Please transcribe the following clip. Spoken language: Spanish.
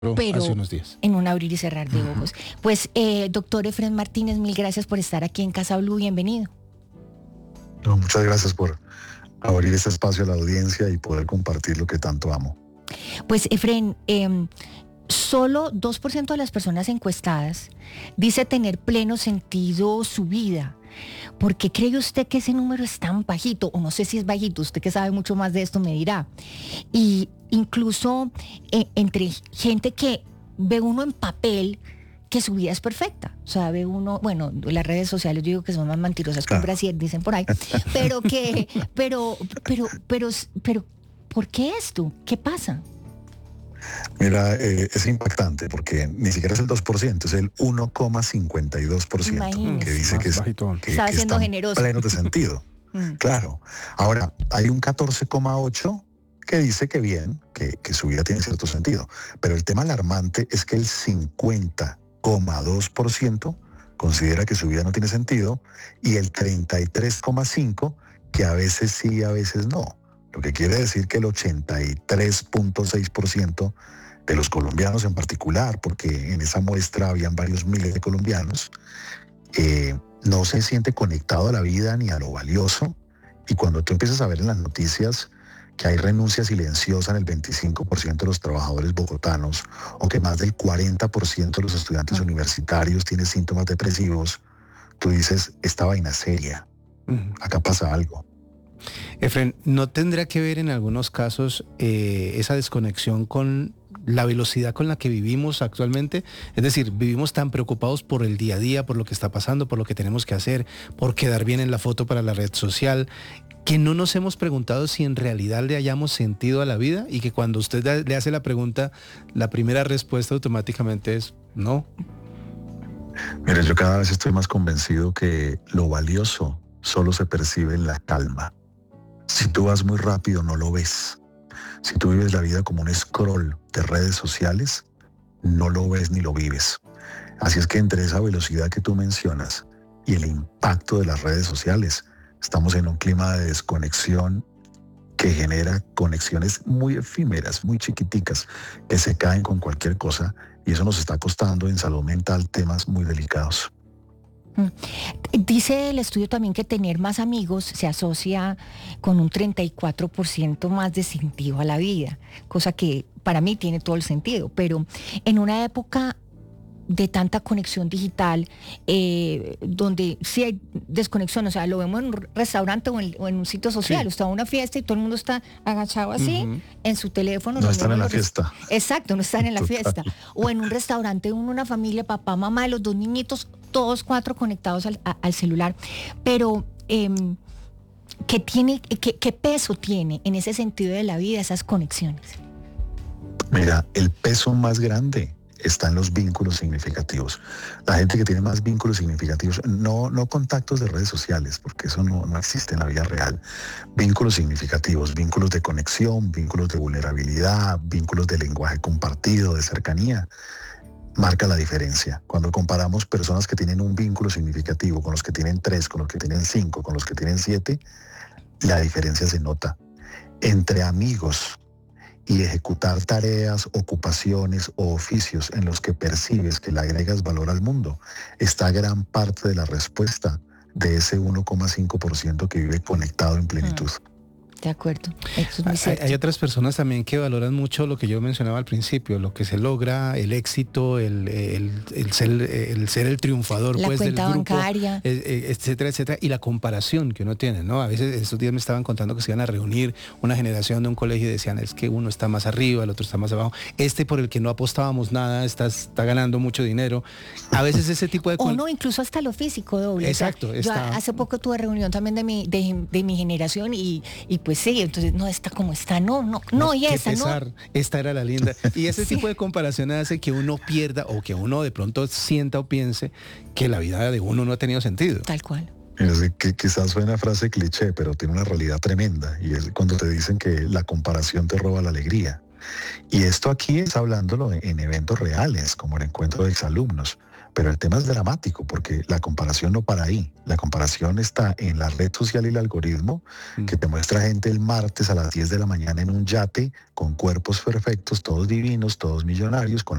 Hace pero unos días. en un abrir y cerrar de ojos. Pues, doctor Efren Martínez, mil gracias por estar aquí en Casa Blue, bienvenido. No, muchas gracias por abrir este espacio a la audiencia y poder compartir lo que tanto amo. Pues, Efren, solo 2% de las personas encuestadas dice tener pleno sentido su vida. ¿Por qué cree usted que ese número es tan bajito? O no sé si es bajito, usted que sabe mucho más de esto me dirá. Y incluso entre gente que ve uno en papel que su vida es perfecta. O sea, ve uno, bueno, las redes sociales yo digo que son más mentirosas que un brasier, dicen por ahí, pero, ¿por qué esto? ¿Qué pasa? Mira, es impactante porque ni siquiera es el 2%, es el 1,52% Imagínese. que dice que Estaba siendo están generoso. plenos de sentido. Claro. Ahora, hay un 14,8% que dice que bien, que su vida tiene cierto sentido. Pero el tema alarmante es que el 50,2% considera que su vida no tiene sentido y el 33,5% que a veces sí, a veces no. Lo que quiere decir que el 83,6% de los colombianos en particular, porque en esa muestra habían varios miles de colombianos, no se siente conectado a la vida ni a lo valioso. Y cuando tú empiezas a ver en las noticias que hay renuncia silenciosa en el 25% de los trabajadores bogotanos, o que más del 40% de los estudiantes universitarios tienen síntomas depresivos, tú dices, esta vaina es seria, acá pasa algo. Efren, ¿no tendrá que ver en algunos casos esa desconexión con la velocidad con la que vivimos actualmente? Es decir, vivimos tan preocupados por el día a día, por lo que está pasando, por lo que tenemos que hacer, por quedar bien en la foto para la red social, que no nos hemos preguntado si en realidad le hayamos sentido a la vida, y que cuando usted le hace la pregunta, la primera respuesta automáticamente es no. Mire, yo cada vez estoy más convencido que lo valioso solo se percibe en la calma. Si tú vas muy rápido, no lo ves. Si tú vives la vida como un scroll de redes sociales, no lo ves ni lo vives. Así es que entre esa velocidad que tú mencionas y el impacto de las redes sociales, estamos en un clima de desconexión que genera conexiones muy efímeras, muy chiquiticas, que se caen con cualquier cosa, y eso nos está costando en salud mental temas muy delicados. Dice el estudio también que tener más amigos se asocia con un 34% más de sentido a la vida, cosa que para mí tiene todo el sentido, pero en una época de tanta conexión digital, donde sí hay desconexión, o sea, lo vemos en un restaurante o en un sitio social, está en una fiesta y todo el mundo está agachado así, en su teléfono. No están en la fiesta. Exacto, no están en la fiesta. O en un restaurante, una familia, papá, mamá, los dos niñitos, todos cuatro conectados al celular. Pero, ¿qué peso tiene en ese sentido de la vida esas conexiones? Mira, el peso más grande está en los vínculos significativos. La gente que tiene más vínculos significativos, no contactos de redes sociales, porque eso no existe en la vida real. Vínculos significativos, vínculos de conexión, vínculos de vulnerabilidad, vínculos de lenguaje compartido, de cercanía, marca la diferencia. Cuando comparamos personas que tienen un vínculo significativo con los que tienen 3, con los que tienen 5, con los que tienen 7, la diferencia se nota. Entre amigos y ejecutar tareas, ocupaciones o oficios en los que percibes que le agregas valor al mundo, está gran parte de la respuesta de ese 1,5% que vive conectado en plenitud. De acuerdo, eso es muy cierto. Hay otras personas también que valoran mucho lo que yo mencionaba al principio, lo que se logra, el éxito, el ser el triunfador, la pues, cuenta del grupo, bancaria, etcétera, etcétera, y la comparación que uno tiene, ¿no? A veces estos días me estaban contando que se iban a reunir una generación de un colegio y decían, es que uno está más arriba, el otro está más abajo, por el que no apostábamos nada está ganando mucho dinero. A veces ese tipo de o no, incluso hasta lo físico, doble. Exacto. O sea, yo hace poco tuve reunión también de mi generación y pues sí, entonces no está como está, no, y esa, pesar, ¿no? Esta era la linda. Y ese tipo de comparaciones hace que uno pierda o que uno de pronto sienta o piense que la vida de uno no ha tenido sentido. Tal cual. Que quizás suena frase cliché, pero tiene una realidad tremenda, y es cuando te dicen que la comparación te roba la alegría. Y esto aquí es hablándolo en eventos reales, como el encuentro de exalumnos. Pero el tema es dramático porque la comparación no para ahí. La comparación está en la red social y el algoritmo que te muestra gente el martes a las 10 de la mañana en un yate con cuerpos perfectos, todos divinos, todos millonarios, con